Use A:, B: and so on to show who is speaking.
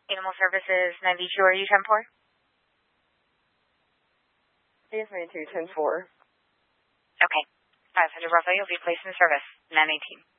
A: Animal Services 92, are you 10-4?
B: Yes, 92, 10-4.
A: Okay. 500 Bravo, you'll be placed in service. 918.